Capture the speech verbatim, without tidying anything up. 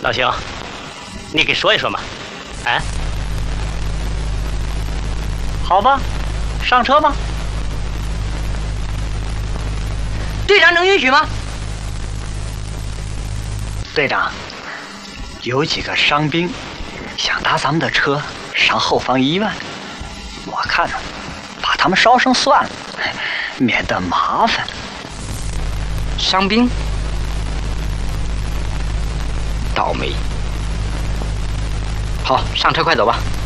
老兄，你给说一说嘛？哎， 好吧，上车吧。 队长能允许吗？ 队长，有几个伤兵想搭咱们的车上后方医院，我看把他们捎上算了，免得麻烦。 伤兵？倒霉。好，上车，快走吧。